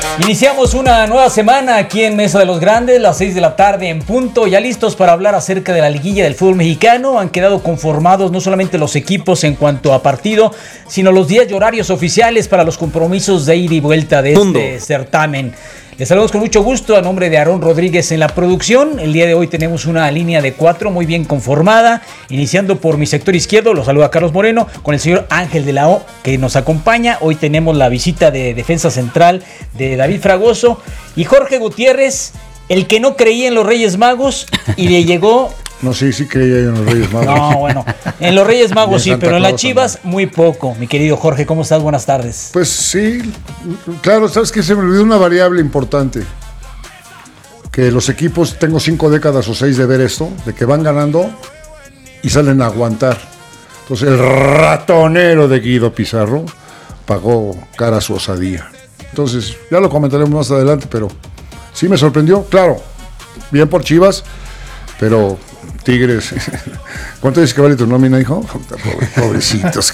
Iniciamos una nueva semana aquí en Mesa de los Grandes, las 6 de la tarde en punto, ya listos para hablar acerca de la liguilla del fútbol mexicano. Han quedado conformados no solamente los equipos en cuanto a partido, sino los días y horarios oficiales para los compromisos de ida y vuelta de este certamen. Les saludamos con mucho gusto a nombre de Aarón Rodríguez en la producción. El día de hoy tenemos una línea de 4 muy bien conformada. Iniciando por mi sector izquierdo, los saluda Carlos Moreno, con el señor Ángel de la O que nos acompaña. Hoy tenemos la visita de defensa central de David Fragoso y Jorge Gutiérrez, el que no creía en los Reyes Magos y le llegó... No, sí creía en los Reyes Magos. No, bueno, en los Reyes Magos sí, pero en las Chivas muy poco. Mi querido Jorge, ¿cómo estás? Buenas tardes. Pues sí, claro, sabes que se me olvidó una variable importante. Que los equipos, tengo 5 décadas o 6 de ver esto, de que van ganando y salen a aguantar. Entonces el ratonero de Guido Pizarro pagó cara su osadía. Entonces, ya lo comentaremos más adelante, pero sí me sorprendió. Claro, bien por Chivas, pero... Tigres, ¿cuánto dices que vale tu nómina, hijo? Pobrecitos,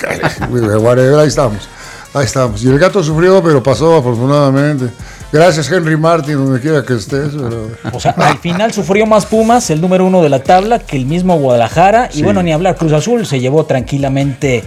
ahí estamos. Y el gato sufrió, pero pasó afortunadamente. Gracias, Henry Martin, donde quiera que estés. Pero... O sea, al final sufrió más Pumas, el número 1 de la tabla, que el mismo Guadalajara. Sí. Y bueno, ni hablar, Cruz Azul se llevó tranquilamente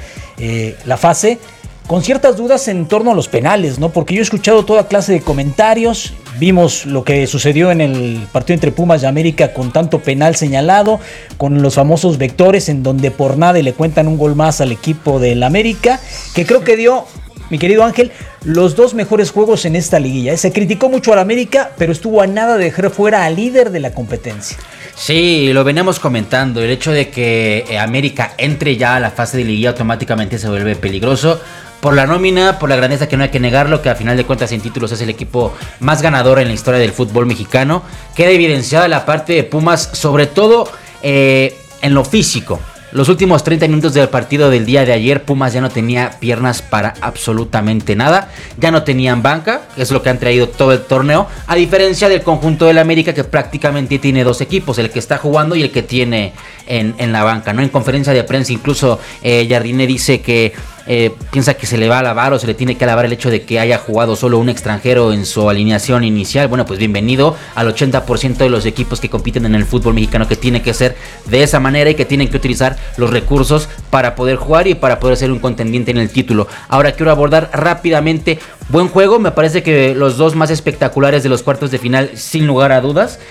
la fase. Con ciertas dudas en torno a los penales, ¿no? Porque yo he escuchado toda clase de comentarios. Vimos lo que sucedió en el partido entre Pumas y América con tanto penal señalado, con los famosos vectores en donde por nada le cuentan un gol más al equipo del América, que creo que dio, mi querido Ángel, los 2 mejores juegos en esta liguilla. Se criticó mucho al América, pero estuvo a nada de dejar fuera al líder de la competencia. Sí, lo veníamos comentando. El hecho de que América entre ya a la fase de liguilla automáticamente se vuelve peligroso. Por la nómina, por la grandeza, que no hay que negarlo, que a final de cuentas en títulos es el equipo más ganador en la historia del fútbol mexicano. Queda evidenciada la parte de Pumas, sobre todo en lo físico. Los últimos 30 minutos del partido del día de ayer, Pumas ya no tenía piernas para absolutamente nada. Ya no tenían banca, que es lo que han traído todo el torneo. A diferencia del conjunto del América, que prácticamente tiene 2 equipos, el que está jugando y el que tiene en la banca, ¿no? En conferencia de prensa incluso Jardine dice que piensa que se le va a alabar o se le tiene que alabar el hecho de que haya jugado solo un extranjero en su alineación inicial. Bueno, pues bienvenido al 80% de los equipos que compiten en el fútbol mexicano, que tiene que ser de esa manera y que tienen que utilizar los recursos para poder jugar y para poder ser un contendiente en el título. Ahora quiero abordar rápidamente, buen juego, me parece que los 2 más espectaculares de los cuartos de final, sin lugar a dudas,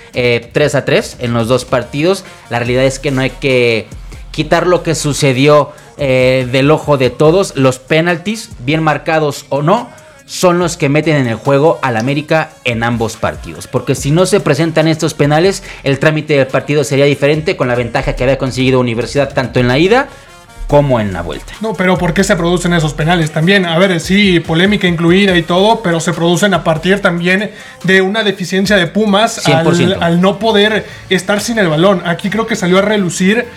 3-3 en los 2 partidos. La realidad es que no hay que quitar lo que sucedió del ojo de todos. Los penaltis, bien marcados o no, son los que meten en el juego al América en ambos partidos, porque si no se presentan estos penales, el trámite del partido sería diferente, con la ventaja que había conseguido Universidad tanto en la ida como en la vuelta. No, pero ¿por qué se producen esos penales también? A ver, sí, polémica incluida y todo, pero se producen a partir también de una deficiencia de Pumas al no poder estar sin el balón. Aquí creo que salió a relucir